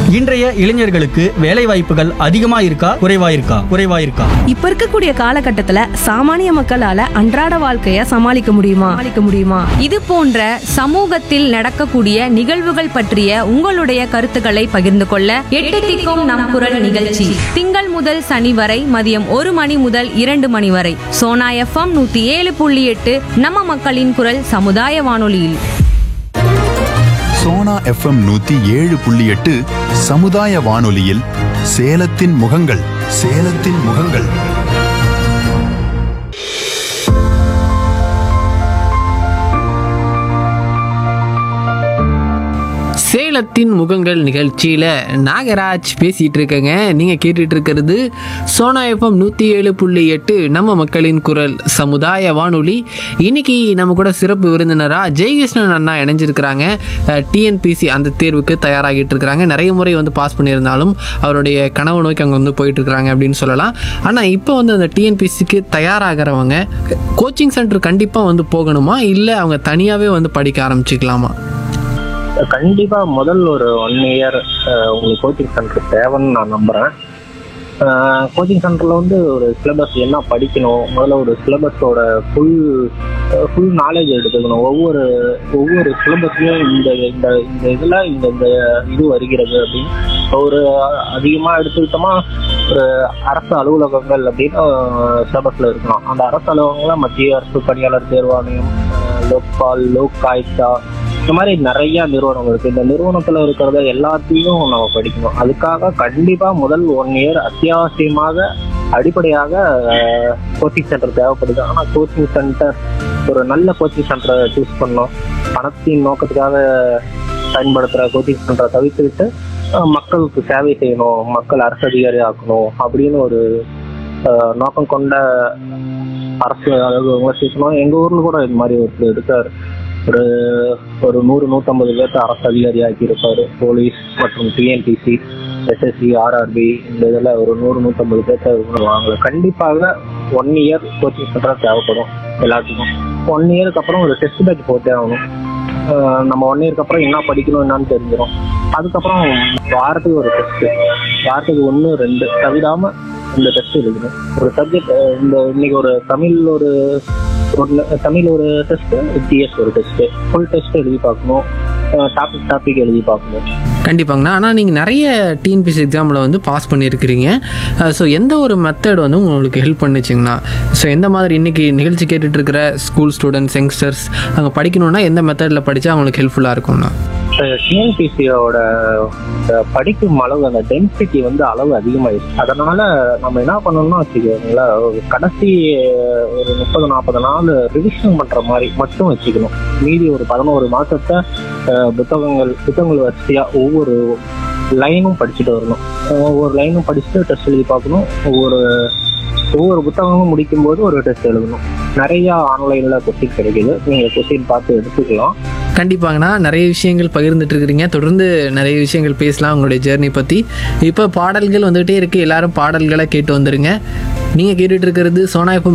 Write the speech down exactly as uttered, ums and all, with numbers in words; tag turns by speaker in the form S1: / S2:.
S1: இன்றைய இளைஞர்களுக்கு வேலை வாய்ப்புகள் அதிகமா இருக்கா குறைவா இருக்கா குறைவா இருக்கா
S2: இப்ப இருக்கக்கூடிய காலகட்டத்துல சாமானிய மக்களால அன்றாட வாழ்க்கைய சமாளிக்க முடியுமா சமாளிக்க முடியுமா
S3: இது போன்ற சமூகத்தில் நடக்கக்கூடிய நிகழ்வுகள் பற்றிய உங்களுடைய கருத்துக்களை பகிர்ந்து கொள்ள எட்டு திக்கும் நம் குரல் நிகழ்ச்சி திங்கள் முதல் சனி வரை மதியம் ஒரு மணி முதல் இரண்டு மணி வரை சோனா எஃப்எம் நூத்தி ஏழு புள்ளி எட்டு நம்ம மக்களின் குரல் சமுதாய வானொலியில்.
S4: சோனா எஃப்எம் நூத்தி ஏழு புள்ளி எட்டு சமுதாய வானொலியில் சேலத்தின் முகங்கள் சேலத்தின் முகங்கள்.
S5: சேலத்தின் முகங்கள் நிகழ்ச்சியில் நாகராஜ் பேசிகிட்டு இருக்கேங்க. நீங்கள் கேட்டுட்டு இருக்கிறது சோனா எஃப்எம் நூற்றி ஏழு புள்ளி எட்டு நம்ம மக்களின் குரல் சமுதாய வானொலி. இன்னைக்கு நம்ம கூட சிறப்பு விருந்தினராக ஜெயகிருஷ்ணன் அண்ணா இணைஞ்சிருக்கிறாங்க. டிஎன்பிசி அந்த தேர்வுக்கு தயாராகிட்டு இருக்கிறாங்க. நிறைய முறை வந்து பாஸ் பண்ணியிருந்தாலும் அவருடைய கனவு நோக்கி அங்கே வந்து போயிட்டு இருக்கிறாங்க அப்படின்னு சொல்லலாம். ஆனால் இப்போ வந்து அந்த டிஎன்பிசிக்கு தயாராகிறவங்க கோச்சிங் சென்டர் கண்டிப்பாக வந்து போகணுமா, இல்லை அவங்க தனியாகவே வந்து படிக்க ஆரம்பிச்சுக்கலாமா?
S6: கண்டிப்பா முதல் ஒரு ஒன் இயர் உங்களுக்கு கோச்சிங் சென்டர் தேவைன்னு நான் நம்புறேன். கோச்சிங் சென்டர்ல வந்து ஒரு சிலபஸ் என்ன படிக்கணும், முதல்ல ஒரு சிலபஸோட ஃபுல் ஃபுல் நாலேஜ் எடுத்துக்கணும். ஒவ்வொரு ஒவ்வொரு சிலபஸ்லையும் இந்த இந்த இந்த இதில் இந்த இந்த இது வருகிறது அப்படின்னு ஒரு அதிகமாக எடுத்துக்கிட்டோமா ஒரு அரசு அலுவலகங்கள் அப்படின்னு சிலபஸில் இருக்கணும். அந்த அரசு அலுவலகங்கள்ல மத்திய அரசு பணியாளர் தேர்வாணையம், லோக்பால், லோக் ஆயுக்தா, இந்த மாதிரி நிறைய நிறுவனம் இருக்கு. இந்த நிறுவனத்துல இருக்கிறத எல்லாத்தையும் நம்ம படிக்கணும். அதுக்காக கண்டிப்பா முதல் ஒன் இயர் அத்தியாவசியமாக அடிப்படையாக கோச்சிங் சென்டர் தேவைப்படுது. ஆனா கோச்சிங் சென்டர் ஒரு நல்ல கோச்சிங் சென்டரை சூஸ் பண்ணணும். பணத்தின் நோக்கத்துக்காக பயன்படுத்துற கோச்சிங் சென்டரை தவிர்த்துக்கிட்டு மக்களுக்கு சேவை செய்யணும், மக்கள் அரசு அதிகாரி ஆக்கணும் அப்படின்னு ஒரு நோக்கம் கொண்ட அரசு அலுவலகங்களை சேர்க்கணும். எங்க ஊர்ல கூட இது மாதிரி ஒருத்தர் இருக்காரு. ஒரு ஒரு நூறு நூற்றம்பது பேர்த்த அரசு அதிகாரி ஆக்கி இருப்பாரு. போலீஸ் மற்றும் டிஎன்பிசி, எஸ்எஸ்சி, ஆர்ஆர்பி இந்த இதில் ஒரு நூறு நூற்றம்பது பேர்த்த வாங்கல. கண்டிப்பாக ஒன் இயர் கோச்சிங் சென்டர் தேவைப்படும் எல்லாத்துக்கும். ஒன் இயருக்கு அப்புறம் ஒரு டெஸ்ட் பேட்ச் போட்டே ஆகணும். நம்ம ஒன் இயருக்கு அப்புறம் என்ன படிக்கணும் என்னன்னு தெரிஞ்சிடும். அதுக்கப்புறம் வாரத்துக்கு ஒரு டெஸ்ட்டு, வாரத்துக்கு ஒன்று ரெண்டு தவிராம இந்த டெஸ்ட் எழுதணும். ஒரு சப்ஜெக்ட் இந்த இன்னைக்கு ஒரு தமிழ் ஒரு தமிழ் ஒரு டெஸ்ட், ஜிஎஸ் ஒரு டெஸ்ட், ஃபுல் டெஸ்ட் எழுதி பார்க்கணும். டாபிக் டாபிக் எழுதி பார்க்கணும்.
S5: கண்டிப்பாங்கண்ணா. ஆனால் நீங்கள் நிறைய டிஎன்பிசி எக்ஸாமில் வந்து பாஸ் பண்ணியிருக்கிறீங்க. ஸோ எந்த ஒரு மெத்தட் வந்து உங்களுக்கு ஹெல்ப் பண்ணுச்சுங்கண்ணா? ஸோ எந்த மாதிரி இன்றைக்கி நிகழ்ச்சி கேட்டுட்டு இருக்கிற ஸ்கூல் ஸ்டூடெண்ட்ஸ், யங்ஸ்டர்ஸ் அங்கே படிக்கணுன்னா எந்த மெத்தடில் படித்தா அவங்களுக்கு ஹெல்ப்ஃபுல்லாக இருக்கும்ண்ணா?
S6: டிஎன்பிசியோட படிக்கும் அளவு, அந்த டென்சிட்டி வந்து அளவு அதிகமாயிடுச்சு. அதனால நம்ம என்ன பண்ணணும்னா வச்சுக்கோங்களா, கடைசி ஒரு முப்பது நாற்பது நாள் ரிவிஷன் பண்ற மாதிரி மட்டும் வச்சுக்கணும். மீதி ஒரு பதினோரு மாசத்தை புத்தகங்கள் புத்தகங்கள் வரிசையா ஒவ்வொரு லைனும் படிச்சுட்டு வரணும். ஒவ்வொரு லைனும் படிச்சுட்டு டெஸ்ட் எழுதி பார்க்கணும். ஒவ்வொரு ஒவ்வொரு புத்தகமும் முடிக்கும் போது ஒரு டெஸ்ட் எழுதணும். நிறைய ஆன்லைன்ல கொஸ்டின் கிடைக்குது, நீங்க கொஸ்டின் பார்த்து எடுத்துக்கலாம்.
S5: கண்டிப்பாங்கண்ணா. நிறைய விஷயங்கள் பகிர்ந்துட்டு இருக்கிறீங்க. தொடர்ந்து நிறைய விஷயங்கள் பேசலாம் உங்களுடைய ஜேர்னி பற்றி. இப்போ பாடல்கள் வந்துகிட்டே இருக்குது, எல்லாரும் பாடல்களை கேட்டு வந்துடுங்க. நீங்கள் கேட்டுட்டு இருக்கிறது சோனா எஃப்எம்